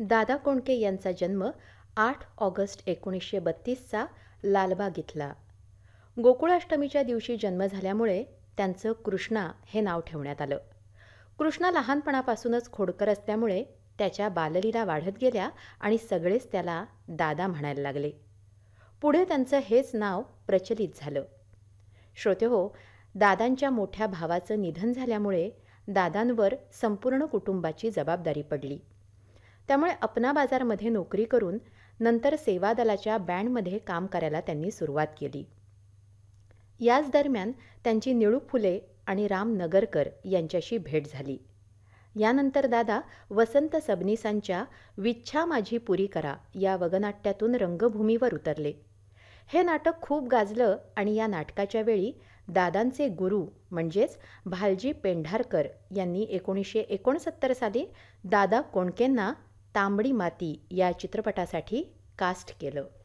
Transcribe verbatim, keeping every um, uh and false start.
दादा कोंडके यांचा जन्म आठ ऑगस्ट एकोणीसशे बत्तीसचा लालबाग इथला. गोकुळाष्टमीच्या दिवशी जन्म झाल्यामुळे त्यांचं कृष्णा हे नाव ठेवण्यात आलं. कृष्णा लहानपणापासूनच खोडकर असल्यामुळे त्याच्या बाललीला वाढत गेल्या आणि सगळेच त्याला दादा म्हणायला लागले. पुढे त्यांचं हेच नाव प्रचलित झालं. श्रोतेहो, दादांच्या मोठ्या भावाचं निधन झाल्यामुळे दादांवर संपूर्ण कुटुंबाची जबाबदारी पडली. त्यामुळे अपना बाजारमध्ये नोकरी करून नंतर सेवा दलाच्या बँडमध्ये काम करायला त्यांनी सुरुवात केली. याच दरम्यान त्यांची निळू फुले आणि राम नगरकर यांच्याशी भेट झाली. यानंतर दादा वसंत सबनीसांच्या विच्छा माझी पुरी करा या वगनाट्यातून रंगभूमीवर उतरले. हे नाटक खूप गाजलं आणि या नाटकाच्या वेळी दादांचे गुरु म्हणजेच भालजी पेंढारकर यांनी एकोणीसशे एकोणसत्तर साली दादा कोंडकेंना तांबडी माती या चित्रपटासाठी कास्ट केलं.